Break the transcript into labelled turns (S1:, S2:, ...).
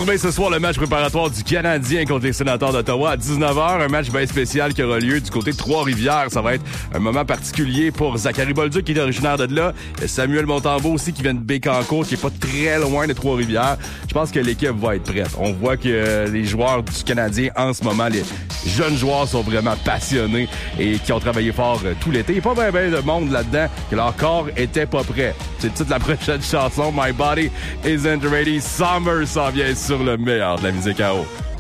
S1: surveille ce soir le match préparatoire du Canadien contre les Sénateurs d'Ottawa à 19h. Un match bien spécial qui aura lieu du côté de Trois-Rivières. Ça va être un moment particulier pour Zachary Bolduc qui est originaire de là. Samuel Montembeault aussi qui vient de Bécancour, qui est pas très loin de Trois-Rivières. Je pense que l'équipe va être prête. On voit que les joueurs du Canadien en ce moment, les jeunes joueurs sont vraiment passionnés et qui ont travaillé fort tout l'été. Il n'y a pas bien de monde là-dedans que leur corps était pas prêt. C'est le titre de la prochaine chanson, My Body Isn't Ready. Summer s'en vient sur le meilleur de la musique à eau.